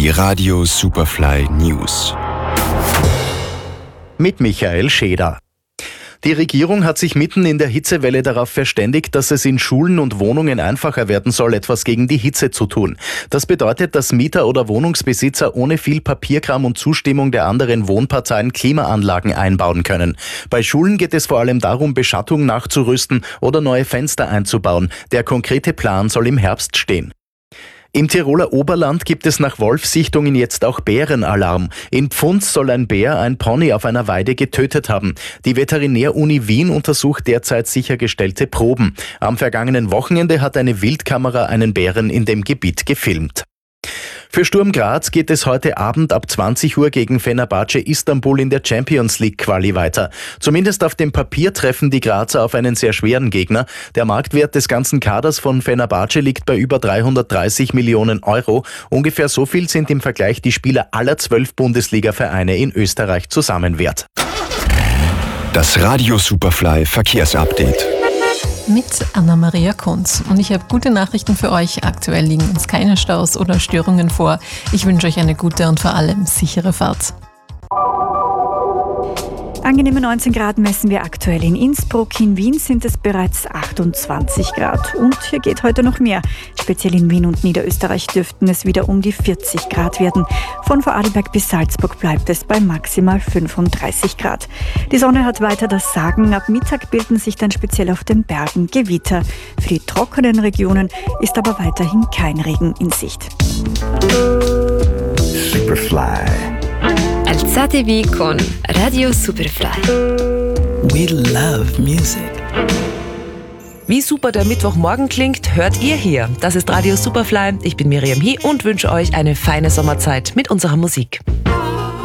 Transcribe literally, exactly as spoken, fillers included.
Die Radio Superfly News. Mit Michael Scheder. Die Regierung hat sich mitten in der Hitzewelle darauf verständigt, dass es in Schulen und Wohnungen einfacher werden soll, etwas gegen die Hitze zu tun. Das bedeutet, dass Mieter oder Wohnungsbesitzer ohne viel Papierkram und Zustimmung der anderen Wohnparteien Klimaanlagen einbauen können. Bei Schulen geht es vor allem darum, Beschattung nachzurüsten oder neue Fenster einzubauen. Der konkrete Plan soll im Herbst stehen. Im Tiroler Oberland gibt es nach Wolfssichtungen jetzt auch Bärenalarm. In Pfunds soll ein Bär ein Pony auf einer Weide getötet haben. Die Veterinäruni Wien untersucht derzeit sichergestellte Proben. Am vergangenen Wochenende hat eine Wildkamera einen Bären in dem Gebiet gefilmt. Für Sturm Graz geht es heute Abend ab zwanzig Uhr gegen Fenerbahce Istanbul in der Champions League Quali weiter. Zumindest auf dem Papier treffen die Grazer auf einen sehr schweren Gegner. Der Marktwert des ganzen Kaders von Fenerbahce liegt bei über dreihundertdreißig Millionen Euro. Ungefähr so viel sind im Vergleich die Spieler aller zwölf Bundesliga-Vereine in Österreich zusammen wert. Das Radio Superfly Verkehrsupdate. Mit Anna-Maria Kunz. Und ich habe gute Nachrichten für euch. Aktuell liegen uns keine Staus oder Störungen vor. Ich wünsche euch eine gute und vor allem sichere Fahrt. Angenehme neunzehn Grad messen wir aktuell in Innsbruck. In Wien sind es bereits achtundzwanzig Grad. Und hier geht heute noch mehr. Speziell in Wien und Niederösterreich dürften es wieder um die vierzig Grad werden. Von Vorarlberg bis Salzburg bleibt es bei maximal fünfunddreißig Grad. Die Sonne hat weiter das Sagen. Ab Mittag bilden sich dann speziell auf den Bergen Gewitter. Für die trockenen Regionen ist aber weiterhin kein Regen in Sicht. Superfly. Alzatevi con Radio Superfly. We love music. Wie super der Mittwochmorgen klingt, hört ihr hier. Das ist Radio Superfly. Ich bin Miriam Hie und wünsche euch eine feine Sommerzeit mit unserer Musik.